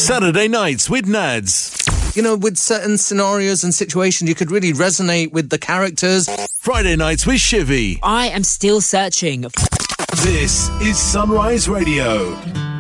Saturday nights with Nads. You know, with certain scenarios and situations, you could really resonate with the characters. Friday nights with Shivy. I am still searching. This is Sunrise Radio.